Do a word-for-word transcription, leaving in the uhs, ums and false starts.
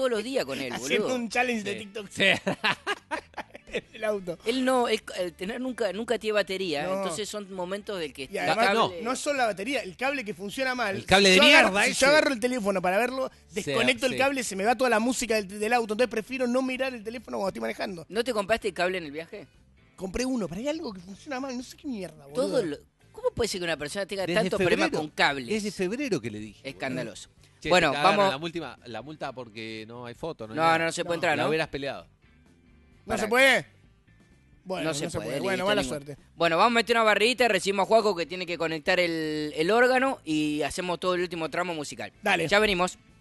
todos los días con él, boludo. Haciendo un challenge Sí. de TikTok Sí. en el auto. Él no, el, el tener nunca, nunca tiene batería, No. entonces son momentos del que Y además, el no, cable- no es solo la batería, el cable que funciona mal. El cable Si de yo agarro- mierda Si ese. yo agarro el teléfono para verlo, Sí, desconecto el sí. cable, se me va toda la música del, del auto. Entonces prefiero no mirar el teléfono cuando estoy manejando. ¿No te compraste el cable en el viaje? Compré uno, pero hay algo que funciona mal. No sé qué mierda, boludo. Todo lo- ¿Cómo puede ser que una persona tenga Desde tantos febrero. problemas con cables? Desde febrero que le dije. Escandaloso. Che, Bueno, te cagaron vamos. La multa, la multa porque no hay foto, ¿no? hay No, nada. no, no se puede entrar, La ¿no? hubieras peleado. ¿No Para- se puede? Bueno, no se puede. Bueno, listo, mala ningún- suerte. Bueno, vamos a meter una barrita, recibimos a Juaco que tiene que conectar el, el órgano y hacemos todo el último tramo musical. Dale. Ya venimos.